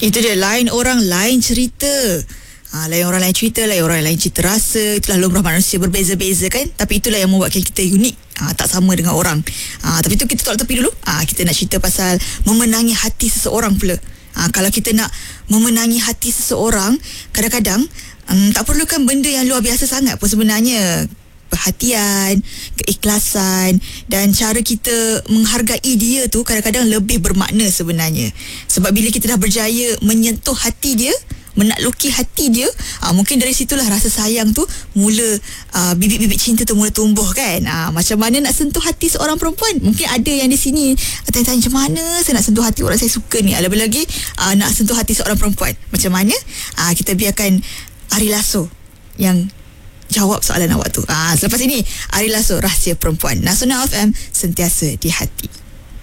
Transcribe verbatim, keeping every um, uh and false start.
Itu dia, lain orang lain cerita. Ha, lain orang lain cerita, lain orang lain cerita rasa. Itulah lumrah manusia, berbeza-beza kan. Tapi itulah yang membuatkan kita unik, ha, tak sama dengan orang. ha, Tapi itu kita tolak tepi dulu. ha, Kita nak cerita pasal memenangi hati seseorang pula. ha, Kalau kita nak memenangi hati seseorang, kadang-kadang um, tak perlukan benda yang luar biasa sangat pun sebenarnya. Perhatian, keikhlasan dan cara kita menghargai dia tu kadang-kadang lebih bermakna sebenarnya. Sebab bila kita dah berjaya menyentuh hati dia, menakluki hati dia, aa, mungkin dari situlah rasa sayang tu mula, aa, bibit-bibit cinta tu mula tumbuh kan. Aa, macam mana nak sentuh hati seorang perempuan? Mungkin ada yang di sini tanya-tanya, macam mana saya nak sentuh hati orang saya suka ni? Lebih-lagi aa, nak sentuh hati seorang perempuan, macam mana? Aa, kita biarkan Ari Lasso yang jawab soalan awak tu. Aa, selepas ini Ari Lasso, Rahsia Perempuan. Nasional F M, sentiasa di hati.